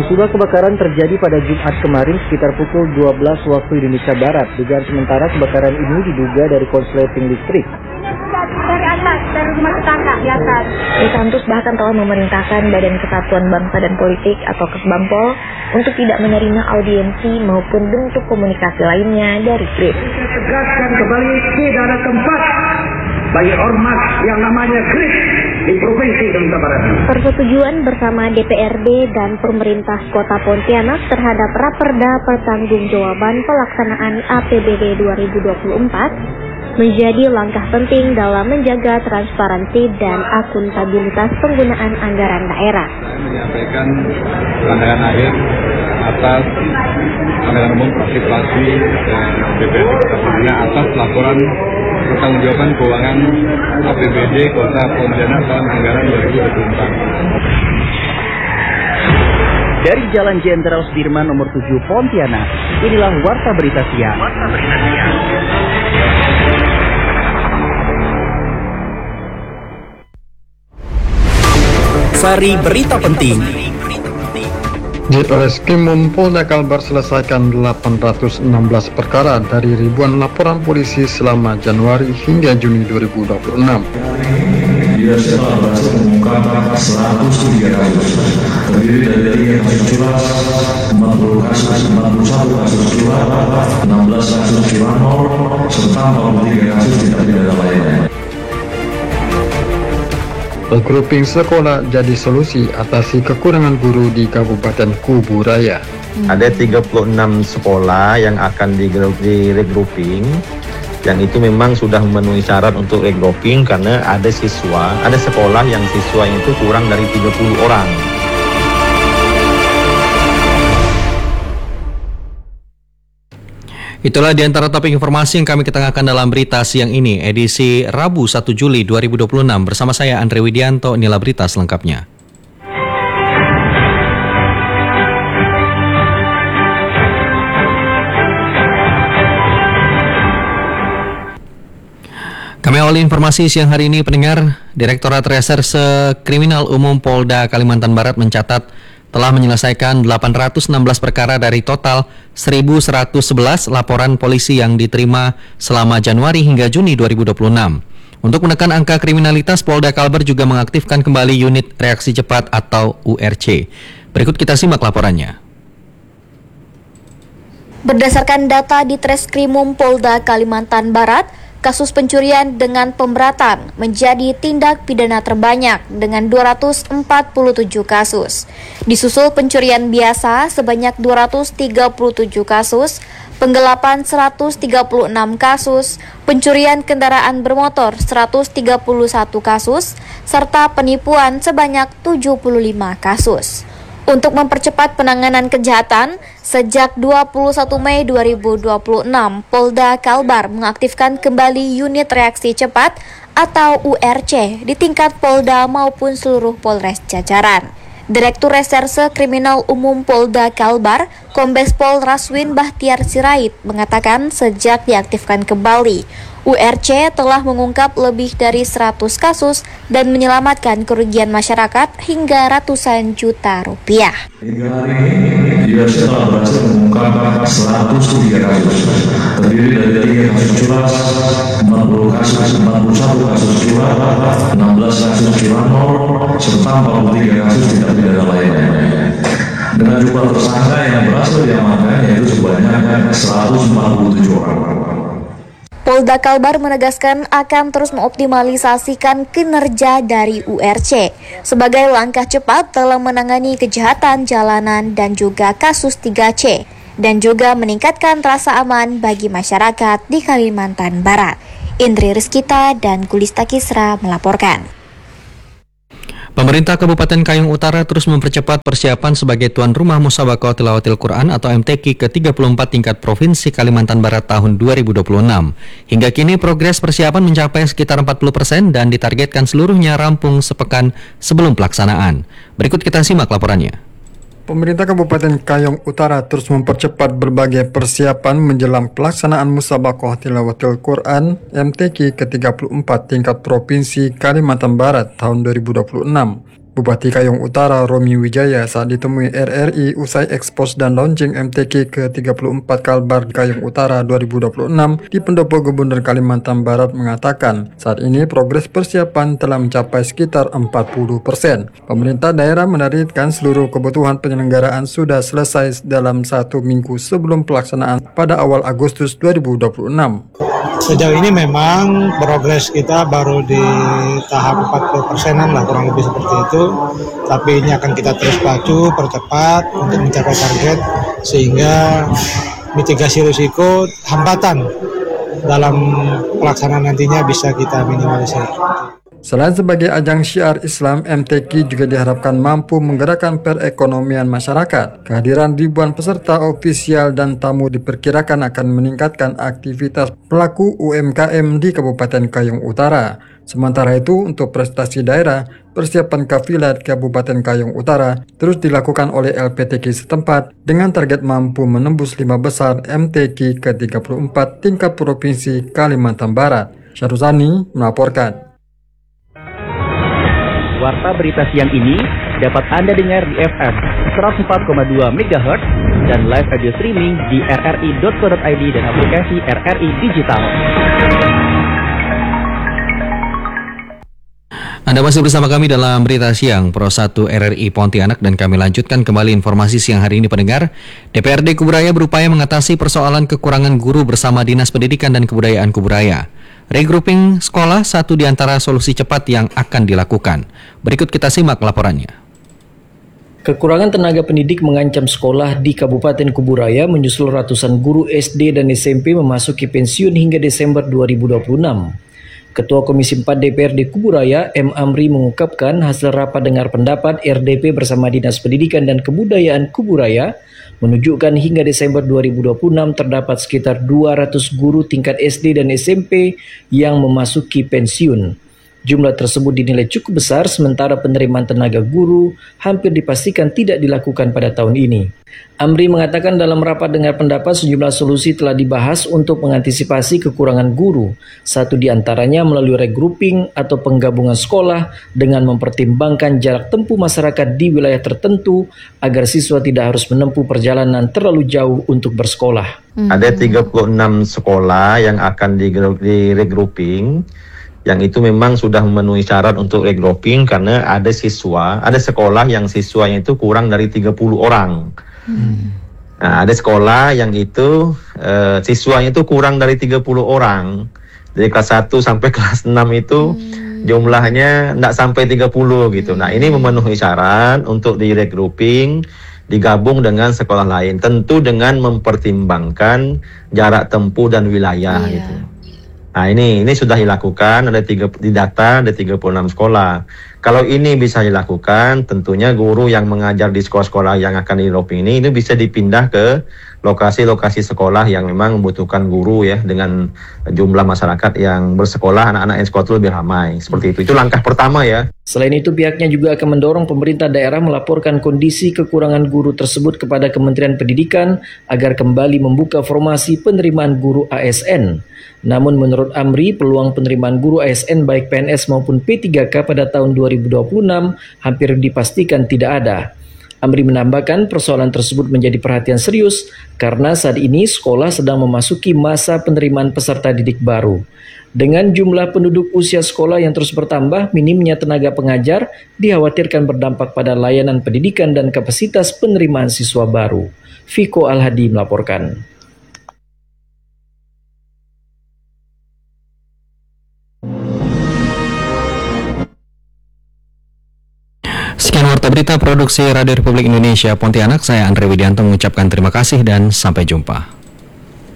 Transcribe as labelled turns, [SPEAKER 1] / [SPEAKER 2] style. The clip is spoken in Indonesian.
[SPEAKER 1] Musibah kebakaran terjadi pada Jumat kemarin sekitar pukul 12 waktu Indonesia Barat. Dugaan sementara kebakaran ini diduga dari korsleting listrik.
[SPEAKER 2] Dari atas, dari rumah tetangga di atas.
[SPEAKER 3] Risantus bahkan telah memerintahkan Badan Kesatuan Bangsa dan Politik atau Kesbangpol untuk tidak menerima audiensi maupun bentuk komunikasi lainnya dari GRIP.
[SPEAKER 4] Tegaskan kembali tidak ada tempat bagi ormas yang namanya GRIP di Provinsi Kalimantan Barat.
[SPEAKER 3] Persetujuan bersama DPRD dan pemerintah Kota Pontianak terhadap Raperda Pertanggungjawaban Pelaksanaan APBD 2024 menjadi langkah penting dalam menjaga transparansi dan akuntabilitas penggunaan anggaran daerah.
[SPEAKER 5] Saya menyampaikan pandangan akhir atas anggaran umum partisipasi BPD Kota Pontianak atas laporan pertanggungjawaban keuangan APBD Kota Pontianak tahun anggaran 2024.
[SPEAKER 1] Dari Jalan Jenderal Sudirman nomor 7 Pontianak, inilah Warta Berita Siang. Sari Berita Penting.
[SPEAKER 6] Ditreskrimum Polda Kalbar selesaikan 816 perkara dari ribuan laporan polisi selama Januari hingga Juni 2026.
[SPEAKER 7] Dia setelah berhasil mengungkap 103 kasus, terdiri dari 3 kasus curas, 41 kasus curas, 16 kasus curanmor, serta 43 kasus tindak pidana lainnya.
[SPEAKER 6] Regrouping sekolah jadi solusi atasi kekurangan guru di Kabupaten Kubu Raya.
[SPEAKER 8] Ada 36 sekolah yang akan di regrouping, yang itu memang sudah memenuhi syarat untuk regrouping karena ada sekolah yang siswanya itu kurang dari 30 orang.
[SPEAKER 9] Itulah di antara topik informasi yang kami ketengahkan dalam berita siang ini, edisi Rabu 1 Juli 2026. Bersama saya Andre Widianto, inilah berita selengkapnya. Kami awali informasi siang hari ini, pendengar. Direktorat Reserse Kriminal Umum Polda Kalimantan Barat mencatat telah menyelesaikan 816 perkara dari total 1.111 laporan polisi yang diterima selama Januari hingga Juni 2026. Untuk menekan angka kriminalitas, Polda Kalbar juga mengaktifkan kembali unit reaksi cepat atau URC. Berikut kita simak laporannya.
[SPEAKER 3] Berdasarkan data di Treskrimum Polda Kalimantan Barat, kasus pencurian dengan pemberatan menjadi tindak pidana terbanyak dengan 247 kasus. Disusul pencurian biasa sebanyak 237 kasus, penggelapan 136 kasus, pencurian kendaraan bermotor 131 kasus, serta penipuan sebanyak 75 kasus. Untuk mempercepat penanganan kejahatan, sejak 21 Mei 2026, Polda Kalbar mengaktifkan kembali unit reaksi cepat atau URC di tingkat Polda maupun seluruh Polres jajaran. Direktur Reserse Kriminal Umum Polda Kalbar, Kombes Pol Raswin Bahtiar Sirait, mengatakan sejak diaktifkan kembali, URC telah mengungkap lebih dari 100 kasus dan menyelamatkan kerugian masyarakat hingga ratusan juta rupiah.
[SPEAKER 7] Hingga hari ini, dia telah berhasil mengungkap 103 kasus, terdiri dari 3 kasus curas, 41 kasus curas, 16 kasus curanmor, serta 43 kasus tindak pidana lainnya. Dengan jumlah tersangka yang berhasil diamankan yaitu sebanyak 147 orang.
[SPEAKER 3] Polda Kalbar menegaskan akan terus mengoptimalisasikan kinerja dari URC sebagai langkah cepat dalam menangani kejahatan jalanan dan juga kasus 3C dan juga meningkatkan rasa aman bagi masyarakat di Kalimantan Barat. Indri Rizkita dan Kulista Kisra melaporkan.
[SPEAKER 9] Pemerintah Kabupaten Kayong Utara terus mempercepat persiapan sebagai tuan rumah Musabaqah Tilawatil Quran atau MTQ ke-34 tingkat Provinsi Kalimantan Barat tahun 2026. Hingga kini progres persiapan mencapai sekitar 40% dan ditargetkan seluruhnya rampung sepekan sebelum pelaksanaan. Berikut kita simak laporannya.
[SPEAKER 6] Pemerintah Kabupaten Kayong Utara terus mempercepat berbagai persiapan menjelang pelaksanaan Musabaqah Tilawatil Quran MTQ ke-34 tingkat Provinsi Kalimantan Barat tahun 2026. Bupati Kayong Utara Romi Wijaya saat ditemui RRI usai ekspos dan launching MTQ ke-34 Kalbar Kayong Utara 2026 di Pendopo Gubernur Kalimantan Barat mengatakan saat ini progres persiapan telah mencapai sekitar 40%. Pemerintah daerah menargetkan seluruh kebutuhan penyelenggaraan sudah selesai dalam 1 minggu sebelum pelaksanaan pada awal Agustus 2026.
[SPEAKER 10] Sejauh ini memang progres kita baru di tahap 40%-an lah, kurang lebih seperti itu. Tapi ini akan kita terus pacu, percepat untuk mencapai target sehingga mitigasi risiko hambatan dalam pelaksanaan nantinya bisa kita minimalisir.
[SPEAKER 6] Selain sebagai ajang syiar Islam, MTQ juga diharapkan mampu menggerakkan perekonomian masyarakat. Kehadiran ribuan peserta ofisial dan tamu diperkirakan akan meningkatkan aktivitas pelaku UMKM di Kabupaten Kayong Utara. Sementara itu, untuk prestasi daerah, persiapan kafilah Kabupaten Kayong Utara terus dilakukan oleh LPTQ setempat dengan target mampu menembus 5 besar MTQ ke-34 tingkat Provinsi Kalimantan Barat. Syaruzani melaporkan.
[SPEAKER 1] Warta berita siang ini dapat Anda dengar di FM 104,2 MHz dan live audio streaming di rri.co.id dan aplikasi RRI Digital.
[SPEAKER 9] Anda masih bersama kami dalam Berita Siang Pro 1 RRI Pontianak dan kami lanjutkan kembali informasi siang hari ini pendengar. DPRD Kuburaya berupaya mengatasi persoalan kekurangan guru bersama Dinas Pendidikan dan Kebudayaan Kuburaya. Regrouping sekolah satu di antara solusi cepat yang akan dilakukan. Berikut kita simak laporannya.
[SPEAKER 11] Kekurangan tenaga pendidik mengancam sekolah di Kabupaten Kuburaya menyusul ratusan guru SD dan SMP memasuki pensiun hingga Desember 2026. Ketua Komisi 4 DPRD Kuburaya, M. Amri mengungkapkan hasil rapat dengar pendapat RDP bersama Dinas Pendidikan dan Kebudayaan Kuburaya menunjukkan hingga Desember 2026 terdapat sekitar 200 guru tingkat SD dan SMP yang memasuki pensiun. Jumlah tersebut dinilai cukup besar sementara penerimaan tenaga guru hampir dipastikan tidak dilakukan pada tahun ini. Amri mengatakan dalam rapat dengar pendapat sejumlah solusi telah dibahas untuk mengantisipasi kekurangan guru. Satu di antaranya melalui regrouping atau penggabungan sekolah dengan mempertimbangkan jarak tempuh masyarakat di wilayah tertentu agar siswa tidak harus menempuh perjalanan terlalu jauh untuk bersekolah.
[SPEAKER 8] Ada 36 sekolah yang akan di regrouping, yang itu memang sudah memenuhi syarat untuk regrouping karena ada sekolah yang siswanya itu kurang dari 30 orang. Nah, ada sekolah yang itu siswanya itu kurang dari 30 orang. Dari kelas 1 sampai kelas 6 itu jumlahnya tidak sampai 30 gitu. Nah, ini memenuhi syarat untuk di regrouping, digabung dengan sekolah lain. Tentu dengan mempertimbangkan jarak tempuh dan wilayah gitu. Nah, ini sudah dilakukan, di data ada 36 sekolah. Kalau ini bisa dilakukan, tentunya guru yang mengajar di sekolah-sekolah yang akan di-regrouping ini bisa dipindah ke lokasi-lokasi sekolah yang memang membutuhkan guru ya, dengan jumlah masyarakat yang bersekolah, anak-anak yang sekolah itu lebih ramai. Seperti itu. Itu langkah pertama ya.
[SPEAKER 11] Selain itu, pihaknya juga akan mendorong pemerintah daerah melaporkan kondisi kekurangan guru tersebut kepada Kementerian Pendidikan agar kembali membuka formasi penerimaan guru ASN. Namun menurut Amri, peluang penerimaan guru ASN baik PNS maupun P3K pada tahun 2026 hampir dipastikan tidak ada. Amri menambahkan persoalan tersebut menjadi perhatian serius karena saat ini sekolah sedang memasuki masa penerimaan peserta didik baru. Dengan jumlah penduduk usia sekolah yang terus bertambah, minimnya tenaga pengajar dikhawatirkan berdampak pada layanan pendidikan dan kapasitas penerimaan siswa baru. Viko Alhadi melaporkan.
[SPEAKER 9] Sekian warta berita produksi Radio Republik Indonesia Pontianak. Saya Andre Widianto mengucapkan terima kasih dan sampai jumpa.